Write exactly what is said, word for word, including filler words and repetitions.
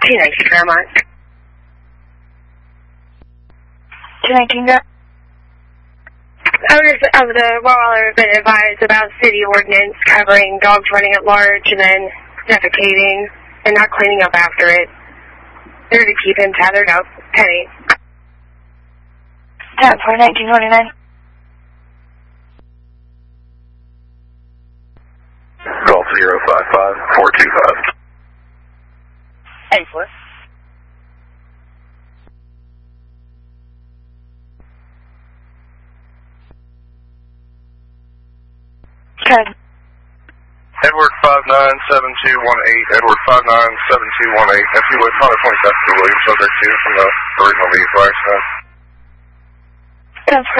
two nineteen Fairmont. two nineteen, go. Owners of the Rottweiler have been advised about city ordinance covering dogs running at large and then defecating and not cleaning up after it. They're to keep him tethered up. Penny. ten for nineteen twenty-nine. Golf zero five five four two five. eight four. Good. Edward five nine seven two one eight, Edward five nine seven two one eight, F U West twenty-seven to Williams, subject two from the original vehicle accident. ten for